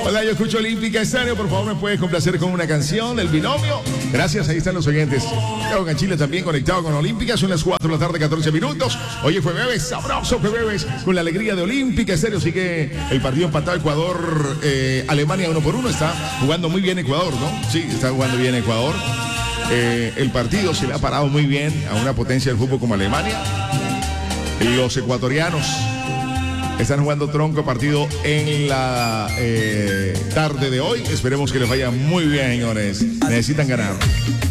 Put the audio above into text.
Hola, yo escucho Olímpica Estéreo. Por favor, me puedes complacer con una canción del binomio. Gracias, ahí están los oyentes. Tengo en Chile también conectado con Olímpica. Son las 4 de la tarde, 14 minutos. Hoy fue jueves, sabroso jueves, con la alegría de Olímpica Estéreo. Así que el partido empatado Ecuador, Alemania 1-1. Está jugando muy bien Ecuador, ¿no? Sí, está jugando bien Ecuador. El partido se le ha parado muy bien a una potencia del fútbol como Alemania. Los ecuatorianos están jugando tronco partido en la tarde de hoy. Esperemos que les vaya muy bien, señores. Necesitan ganar.